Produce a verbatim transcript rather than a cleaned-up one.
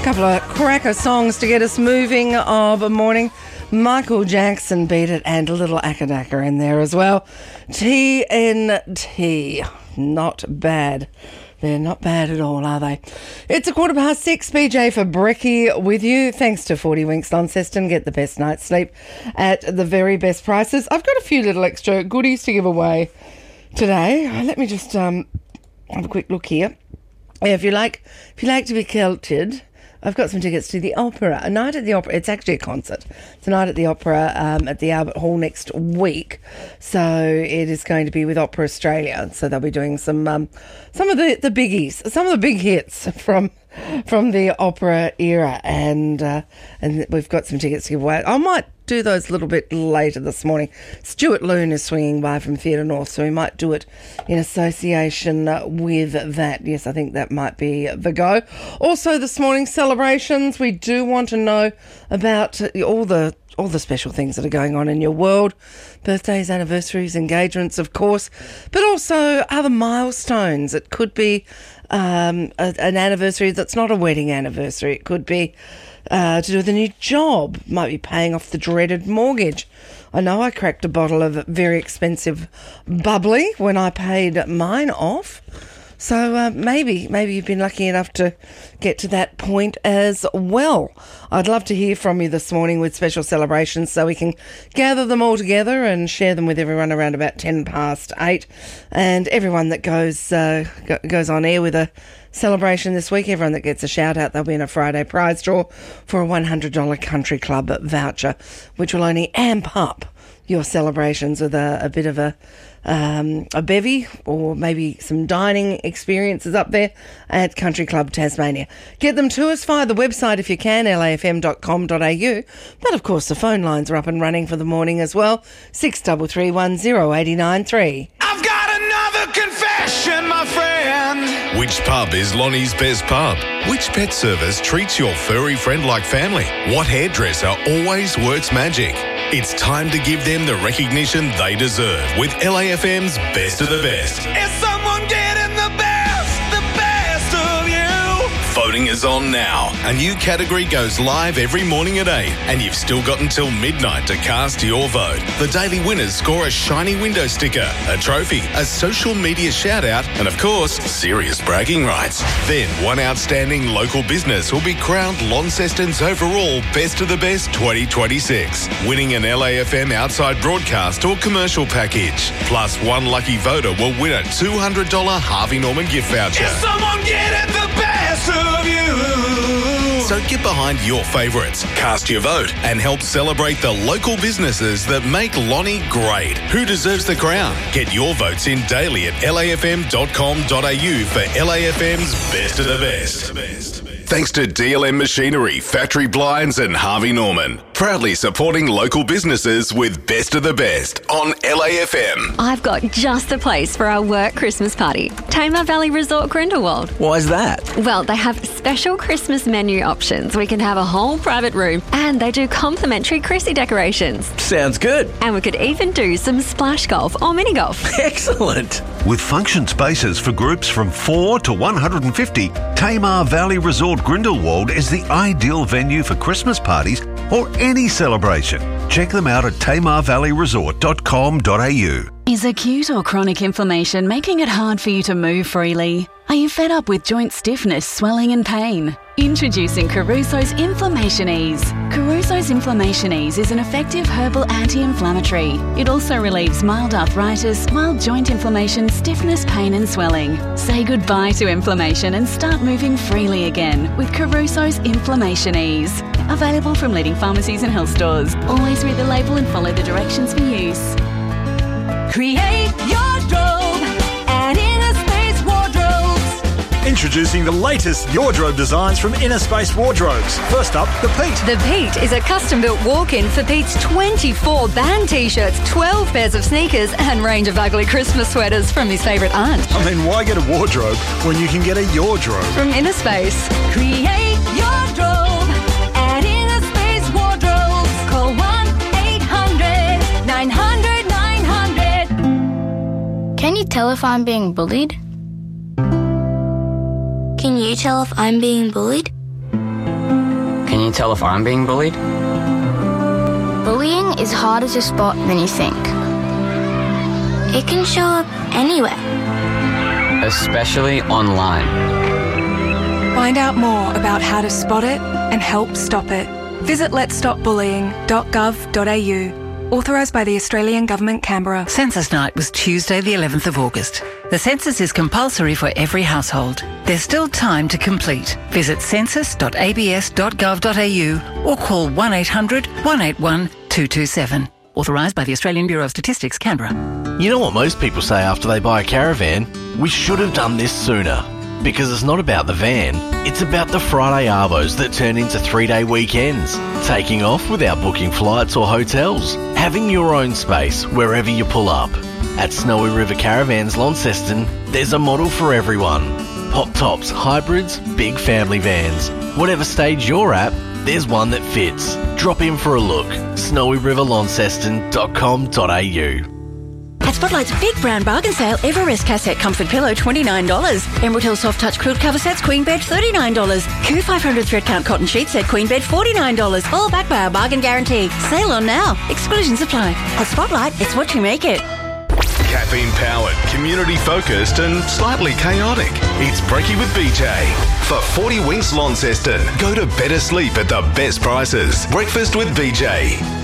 Couple of cracker songs to get us moving of a morning. Michael Jackson, Beat It, and a little Akadaka in there as well. T N T. Not bad. They're not bad at all, are they? It's a quarter past six. B J for Brekkie with you. Thanks to forty Winks Launceston. Get the best night's sleep at the very best prices. I've got a few little extra goodies to give away today. Let me just um, have a quick look here. If you like, if you like to be cultured, I've got some tickets to the opera. A night at the opera. It's actually a concert. It's a night at the opera um, at the Albert Hall next week. So it is going to be with Opera Australia. So they'll be doing some um, some of the, the biggies, some of the big hits from from the opera era, and uh, and we've got some tickets to give away. I might do those a little bit later this morning. Stuart Loon is swinging by from Theatre North, so we might do it in association with that. Yes, I think that might be the go. Also, this morning's celebrations. We do want to know about all the all the special things that are going on in your world. Birthdays, anniversaries, engagements, of course, but also other milestones. It could be um, a, an anniversary that's not a wedding anniversary. It could be uh, to do with a new job. Might be paying off the dreaded mortgage. I know I cracked a bottle of very expensive bubbly when I paid mine off. So uh, maybe, maybe you've been lucky enough to get to that point as well. I'd love to hear from you this morning with special celebrations so we can gather them all together and share them with everyone around about ten past eight. And everyone that goes uh, go, goes on air with a celebration this week, everyone that gets a shout out, they'll be in a Friday prize draw for a one hundred dollars Country Club voucher, which will only amp up your celebrations with a, a bit of a um, a bevy or maybe some dining experiences up there at Country Club Tasmania. Get them to us via the website if you can, l a f m dot com dot a u. But of course the phone lines are up and running for the morning as well. six three three one zero eight nine three. I've got another confession, my friend. Which pub is Lonnie's best pub? Which pet service treats your furry friend like family? What hairdresser always works magic? It's time to give them the recognition they deserve with L A F M's Best of the Best. Is someone getting the best, the best of you? Voting is on now. A new category goes live every morning at eight, and you've still got until midnight to cast your vote. The daily winners score a shiny window sticker, a trophy, a social media shout-out, and of course, serious bragging rights. Then one outstanding local business will be crowned Launceston's overall Best of the Best twenty twenty-six, winning an L A F M outside broadcast or commercial package. Plus, one lucky voter will win a two hundred dollars Harvey Norman gift voucher. Is someone getting the best of you? So get behind your favourites, cast your vote, and help celebrate the local businesses that make Lonnie great. Who deserves the crown? Get your votes in daily at l a f m dot com dot a u for L A F M's Best of the Best. Thanks to D L M Machinery, Factory Blinds and Harvey Norman. Proudly supporting local businesses with Best of the Best on L A F M. I've got just the place for our work Christmas party. Tamar Valley Resort Grindelwald. Why's that? Well, they have special Christmas menu options. We can have a whole private room and they do complimentary Chrissy decorations. Sounds good. And we could even do some splash golf or mini golf. Excellent. With function spaces for groups from four to one hundred fifty, Tamar Valley Resort Grindelwald is the ideal venue for Christmas parties or any celebration. Check them out at tamar valley resort dot com dot a u. Is acute or chronic inflammation making it hard for you to move freely? Are you fed up with joint stiffness, swelling and pain? Introducing Caruso's Inflammation Ease. Caruso's Inflammation Ease is an effective herbal anti-inflammatory. It also relieves mild arthritis, mild joint inflammation, stiffness, pain and swelling. Say goodbye to inflammation and start moving freely again with Caruso's Inflammation Ease. Available from leading pharmacies and health stores. Always read the label and follow the directions for use. Create your drobe at Inner Space Wardrobes. Introducing the latest wardrobe designs from Inner Space Wardrobes. First up, the Pete. The Pete is a custom-built walk-in for Pete's twenty-four band T-shirts, twelve pairs of sneakers and range of ugly Christmas sweaters from his favourite aunt. I mean, why get a wardrobe when you can get a your drobe? From Inner Space. Create your drobe at Inner Space Wardrobes. Call one eight hundred nine hundred nine hundred. Can you tell if I'm being bullied? Can you tell if I'm being bullied? Can you tell if I'm being bullied? Bullying is harder to spot than you think. It can show up anywhere. Especially online. Find out more about how to spot it and help stop it. Visit lets stop bullying dot gov dot a u. Authorised by the Australian Government, Canberra. Census night was Tuesday the eleventh of August. The census is compulsory for every household. There's still time to complete. Visit census dot a b s dot gov dot a u or call one eight hundred, one eight one, two two seven. Authorised by the Australian Bureau of Statistics, Canberra. You know what most people say after they buy a caravan? We should have done this sooner. Because it's not about the van, it's about the Friday arvos that turn into three-day weekends. Taking off without booking flights or hotels. Having your own space wherever you pull up. At Snowy River Caravans Launceston, there's a model for everyone. Hot tops, hybrids, big family vans. Whatever stage you're at, there's one that fits. Drop in for a look. snowy river launceston dot com dot a u. At Spotlight's big brand bargain sale, Everest cassette comfort pillow twenty-nine dollars. Emerald Hill soft touch quilt cover sets queen bed thirty-nine dollars. Q five hundred thread count cotton sheet set queen bed forty-nine dollars. All backed by our bargain guarantee. Sale on now. Exclusions apply. At Spotlight, it's what you make it. Caffeine powered, community focused and slightly chaotic. It's Brekkie with B J. For forty Winks Launceston, go to better sleep at the best prices. Breakfast with B J.